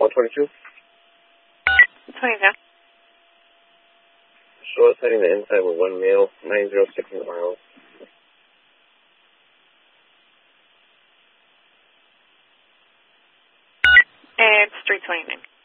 122. 22. Short heading the inside with 1 male, 906 miles. It's 329.